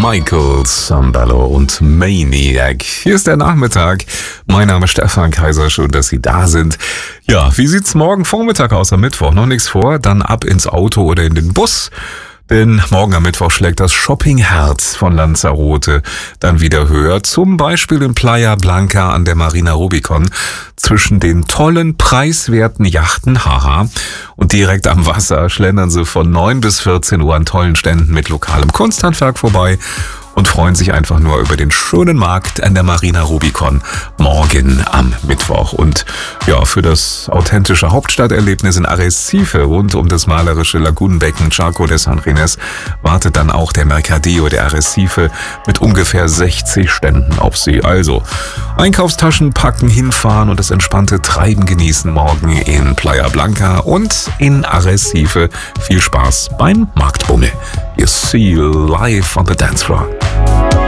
Michael Sambello und Maniac. Hier ist der Nachmittag. Mein Name ist Stefan Kaiser. Schön, dass Sie da sind. Ja, wie sieht's morgen Vormittag aus am Mittwoch? Noch nichts vor? Dann ab ins Auto oder in den Bus. Denn morgen am Mittwoch schlägt das Shoppingherz von Lanzarote dann wieder höher. Zum Beispiel in Playa Blanca an der Marina Rubicon zwischen den tollen, preiswerten Yachten, haha, und direkt am Wasser schlendern sie von 9 bis 14 Uhr an tollen Ständen mit lokalem Kunsthandwerk vorbei und freuen sich einfach nur über den schönen Markt an der Marina Rubicon morgen am Mittwoch. Und ja, für das authentische Hauptstadterlebnis in Arrecife rund um das malerische Lagunenbecken Charco de San Ginés wartet dann auch der Mercadillo de Arrecife mit ungefähr 60 Ständen auf Sie. Also Einkaufstaschen packen, hinfahren und das entspannte Treiben genießen morgen in Playa Blanca und in Arrecife. Viel Spaß beim Marktbummel. You see you live on the dance floor.